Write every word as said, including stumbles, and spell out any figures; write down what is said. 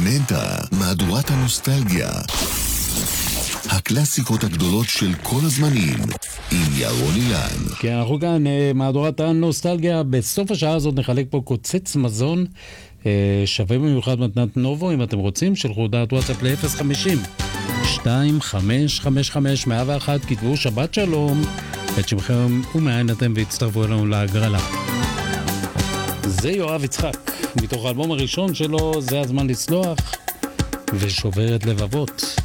מנטה, מהדורת הנוסטלגיה. הקלאסיקות הגדולות של כל הזמנים, עם ירון אילן. כן, אנחנו כאן, מהדורת הנוסטלגיה. בסוף השעה הזאת נחלק פה קוצץ מזון שווה במיוחד מתנת נובו. אם אתם רוצים, שלחו הודעת וואטסאפ ל-אפס חמישים שתיים חמש חמש חמש מאה ואחת, כתבו שבת שלום את שמכם ומאין אתם והצטרפו אלינו להגרלה. זה יואב יצחק, מתוך האלבום הראשון שלו, זה הזמן לצלוח, ושוברת לבבות.